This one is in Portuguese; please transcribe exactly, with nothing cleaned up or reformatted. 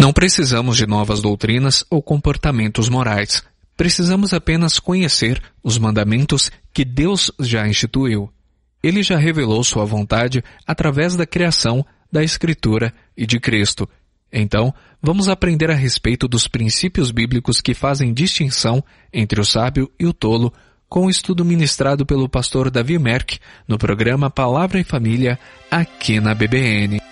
Não precisamos de novas doutrinas ou comportamentos morais. Precisamos apenas conhecer os mandamentos que Deus já instituiu. Ele já revelou sua vontade através da criação, da Escritura e de Cristo. Então, vamos aprender a respeito dos princípios bíblicos que fazem distinção entre o sábio e o tolo, com o estudo ministrado pelo pastor Davi Merck no programa Palavra e Família, aqui na B B N.